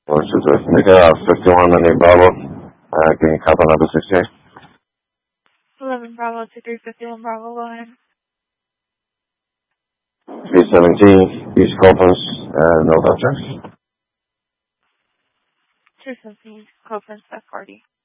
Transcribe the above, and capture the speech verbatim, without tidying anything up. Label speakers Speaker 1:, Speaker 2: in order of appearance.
Speaker 1: One situation. Nigga, fifty-one on the Bravo. Uh, can you cover number sixty-eight?
Speaker 2: eleven Bravo, two three fifty-one Bravo, go ahead.
Speaker 1: three seventeen, East Copeland's, uh, no objects.
Speaker 2: two seventeen, Copeland's, F forty.